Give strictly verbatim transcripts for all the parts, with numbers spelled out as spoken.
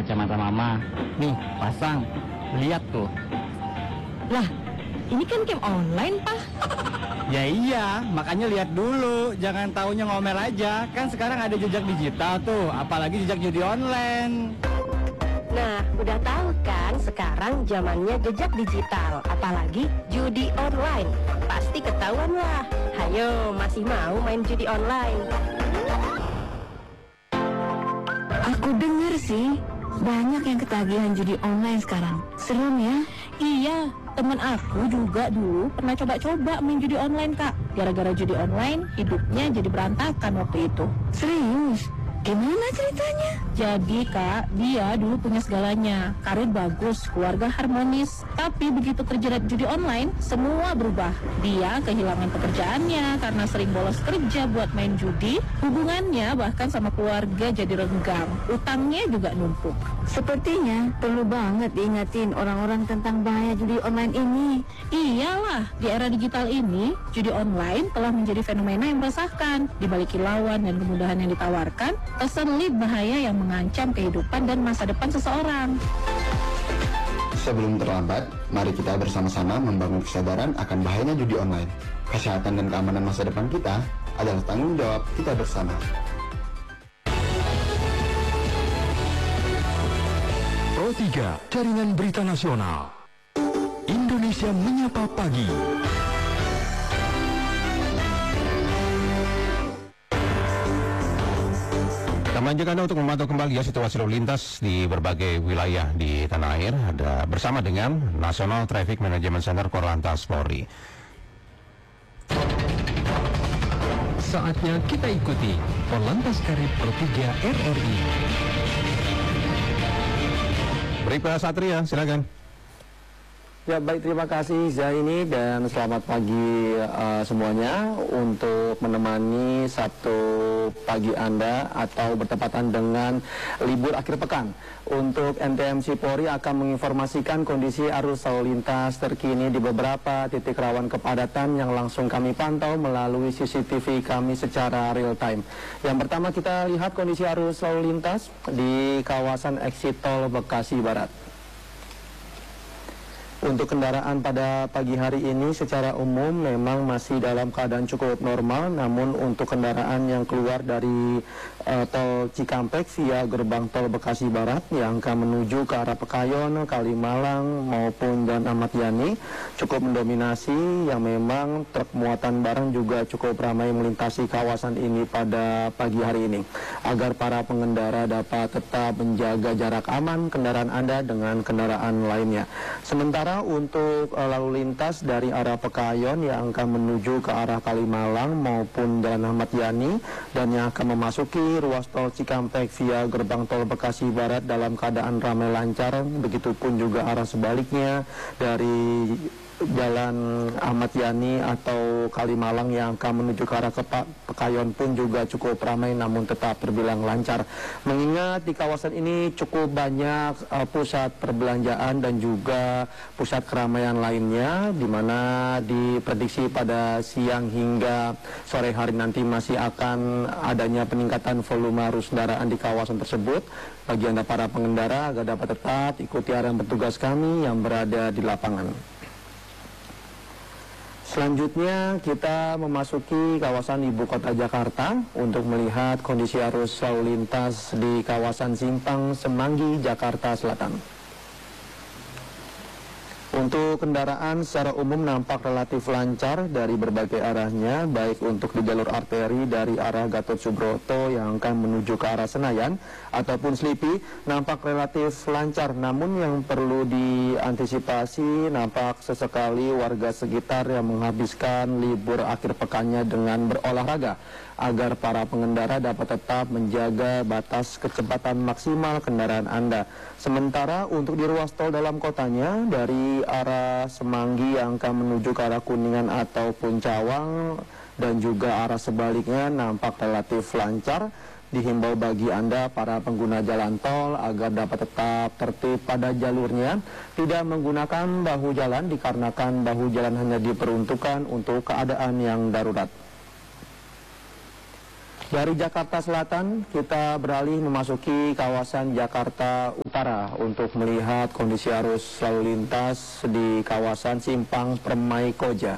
kacamata mama. Nih, pasang. Lihat tuh. Lah, ini kan game online, Pak. Ya iya, makanya lihat dulu. Jangan taunya ngomel aja. Kan sekarang ada jejak digital tuh, apalagi jejak judi online. Nah, udah tahu kan sekarang zamannya jejak digital, apalagi judi online. Pasti ketahuan lah. Hayo, masih mau main judi online? Aku dengar sih, banyak yang ketagihan judi online sekarang. Serem ya? Iya, temen aku juga dulu pernah coba-coba main judi online, Kak. Gara-gara judi online, hidupnya jadi berantakan waktu itu. Serius? Gimana ceritanya? Jadi Kak, dia dulu punya segalanya, karir bagus, keluarga harmonis. Tapi begitu terjerat judi online, semua berubah. Dia kehilangan pekerjaannya karena sering bolos kerja buat main judi. Hubungannya bahkan sama keluarga jadi renggang. Utangnya juga numpuk. Sepertinya perlu banget diingatin orang-orang tentang bahaya judi online ini. Iyalah, di era digital ini, judi online telah menjadi fenomena yang meresahkan. Di balik kilauan dan kemudahan yang ditawarkan, terselip bahaya yang mengancam kehidupan dan masa depan seseorang. Sebelum terlambat, mari kita bersama-sama membangun kesadaran akan bahayanya judi online. Kesehatan dan keamanan masa depan kita adalah tanggung jawab kita bersama. Pro tiga, Jaringan Berita Nasional. Indonesia Menyapa Pagi. Kami ajak Anda untuk memantau kembali ya situasi lalu lintas di berbagai wilayah di tanah air. Ada bersama dengan National Traffic Management Center Korlantas Polri. Saatnya kita ikuti Korlantas Karib Pro tiga R R I. Bribka Satria, silakan. Ya baik, terima kasih Zaini dan selamat pagi uh, semuanya untuk menemani Sabtu pagi Anda atau bertepatan dengan libur akhir pekan. Untuk N T M C Polri akan menginformasikan kondisi arus lalu lintas terkini di beberapa titik rawan kepadatan yang langsung kami pantau melalui C C T V kami secara real time. Yang pertama kita lihat kondisi arus lalu lintas di kawasan exit tol Bekasi Barat. Untuk kendaraan pada pagi hari ini secara umum memang masih dalam keadaan cukup normal, namun untuk kendaraan yang keluar dari uh, tol Cikampek via gerbang tol Bekasi Barat yang akan menuju ke arah Pekayon, Kalimalang maupun Jalan Ahmad Yani cukup mendominasi, yang memang truk muatan barang juga cukup ramai melintasi kawasan ini pada pagi hari ini. Agar para pengendara dapat tetap menjaga jarak aman kendaraan Anda dengan kendaraan lainnya. Sementara untuk uh, lalu lintas dari arah Pekayon yang akan menuju ke arah Kalimalang maupun Jalan Ahmad Yani dan yang akan memasuki ruas tol Cikampek via gerbang tol Bekasi Barat dalam keadaan ramai lancar, begitupun juga arah sebaliknya dari Jalan Ahmad Yani atau Kalimalang yang akan menuju ke arah ke Pekayon pun juga cukup ramai namun tetap terbilang lancar. Mengingat di kawasan ini cukup banyak uh, pusat perbelanjaan dan juga pusat keramaian lainnya, di mana diprediksi pada siang hingga sore hari nanti masih akan adanya peningkatan volume arus kendaraan di kawasan tersebut. Bagi Anda para pengendara agar dapat tetap ikuti arahan petugas kami yang berada di lapangan. Selanjutnya kita memasuki kawasan ibu kota Jakarta untuk melihat kondisi arus lalu lintas di kawasan Simpang Semanggi, Jakarta Selatan. Untuk kendaraan secara umum nampak relatif lancar dari berbagai arahnya, baik untuk di jalur arteri dari arah Gatot Subroto yang akan menuju ke arah Senayan ataupun Slipi nampak relatif lancar. Namun yang perlu diantisipasi nampak sesekali warga sekitar yang menghabiskan libur akhir pekannya dengan berolahraga agar para pengendara dapat tetap menjaga batas kecepatan maksimal kendaraan Anda. Sementara untuk di ruas tol dalam kotanya dari arah Semanggi yang akan menuju ke arah Kuningan ataupun Cawang dan juga arah sebaliknya nampak relatif lancar. Dihimbau bagi Anda para pengguna jalan tol agar dapat tetap tertib pada jalurnya, tidak menggunakan bahu jalan dikarenakan bahu jalan hanya diperuntukkan untuk keadaan yang darurat. Dari Jakarta Selatan, kita beralih memasuki kawasan Jakarta Utara untuk melihat kondisi arus lalu lintas di kawasan Simpang Permai Koja.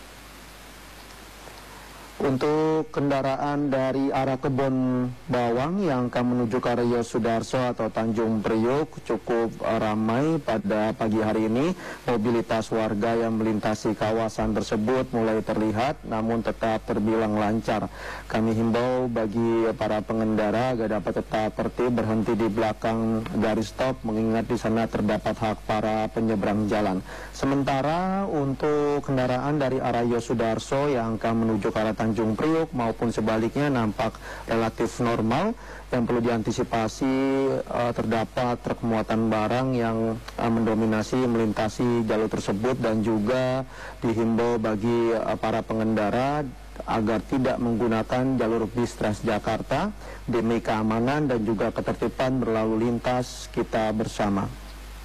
Untuk kendaraan dari arah Kebon Bawang yang akan menuju ke arah Yosudarso atau Tanjung Priok cukup ramai pada pagi hari ini. Mobilitas warga yang melintasi kawasan tersebut mulai terlihat namun tetap terbilang lancar. Kami himbau bagi para pengendara agar dapat tetap tertib berhenti di belakang garis stop mengingat di sana terdapat hak para penyeberang jalan. Sementara untuk kendaraan dari arah Yosudarso yang akan menuju ke arah Tanjung Tanjung Priok maupun sebaliknya nampak relatif normal. Yang perlu diantisipasi uh, terdapat truk muatan barang yang uh, mendominasi melintasi jalur tersebut dan juga dihimbau bagi uh, para pengendara agar tidak menggunakan jalur bis Transjakarta demi keamanan dan juga ketertiban berlalu lintas kita bersama.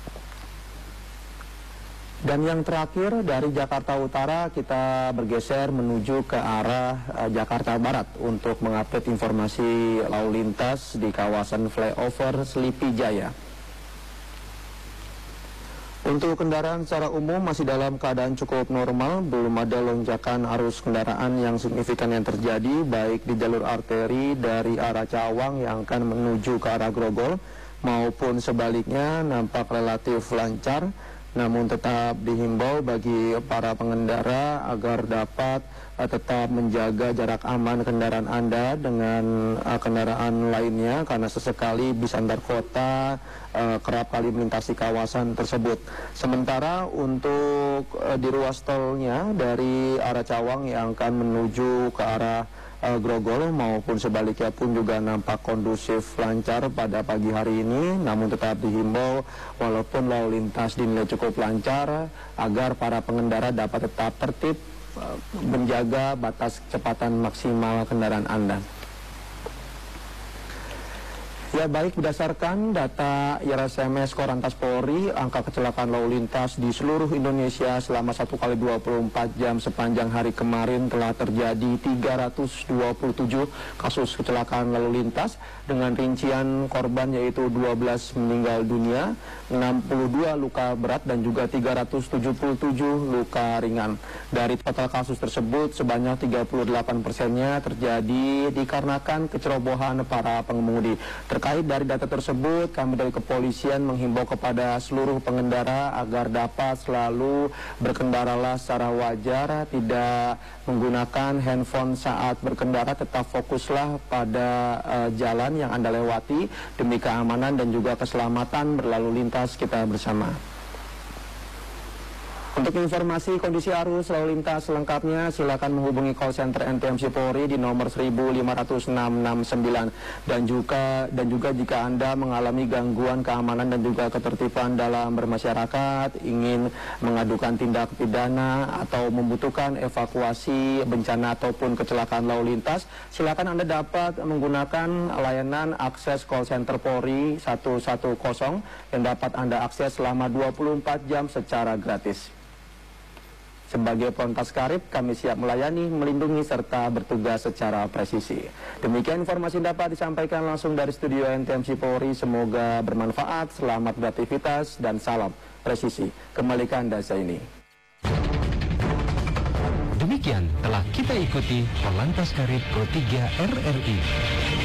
Dan yang terakhir dari Jakarta Utara kita bergeser menuju ke arah uh, Jakarta Barat untuk mengupdate informasi lalu lintas di kawasan flyover Selipi Jaya. Untuk kendaraan secara umum masih dalam keadaan cukup normal, belum ada lonjakan arus kendaraan yang signifikan yang terjadi baik di jalur arteri dari arah Cawang yang akan menuju ke arah Grogol maupun sebaliknya nampak relatif lancar. Namun tetap dihimbau bagi para pengendara agar dapat uh, tetap menjaga jarak aman kendaraan Anda dengan uh, kendaraan lainnya karena sesekali bis antar kota uh, kerap kali melintasi kawasan tersebut. Sementara untuk uh, di ruas tolnya dari arah Cawang yang akan menuju ke arah uh, Grogol maupun sebaliknya pun juga nampak kondusif lancar pada pagi hari ini, namun tetap dihimbau walaupun lalu lintas dinilai cukup lancar agar para pengendara dapat tetap tertib uh, menjaga batas kecepatan maksimal kendaraan Anda. Ya baik, berdasarkan data I R S M S Korlantas Polri, angka kecelakaan lalu lintas di seluruh Indonesia selama satu kali dua puluh empat jam sepanjang hari kemarin telah terjadi tiga ratus dua puluh tujuh kasus kecelakaan lalu lintas dengan rincian korban yaitu dua belas meninggal dunia, enam puluh dua luka berat dan juga tiga ratus tujuh puluh tujuh luka ringan. Dari total kasus tersebut sebanyak tiga puluh delapan persennya terjadi dikarenakan kecerobohan para pengemudi. Terkait dari data tersebut, kami dari kepolisian menghimbau kepada seluruh pengendara agar dapat selalu berkendaralah secara wajar, tidak menggunakan handphone saat berkendara, tetap fokuslah pada uh, jalan yang Anda lewati demi keamanan dan juga keselamatan berlalu lintas kita bersama. Untuk informasi kondisi arus lalu lintas selengkapnya silakan menghubungi call center N T M C Polri di nomor seribu lima ratus enam enam sembilan dan juga dan juga jika Anda mengalami gangguan keamanan dan juga ketertiban dalam bermasyarakat, ingin mengadukan tindak pidana atau membutuhkan evakuasi bencana ataupun kecelakaan lalu lintas, silakan Anda dapat menggunakan layanan akses call center Polri seratus sepuluh yang dapat Anda akses selama dua puluh empat jam secara gratis. Sebagai Polres Karib, kami siap melayani, melindungi, serta bertugas secara presisi. Demikian informasi dapat disampaikan langsung dari studio N T M C Polri. Semoga bermanfaat, selamat beraktivitas, dan salam presisi. Kembali ke Anda, Zaini. Demikian telah kita ikuti Korlantas Karib Pro tiga R R I.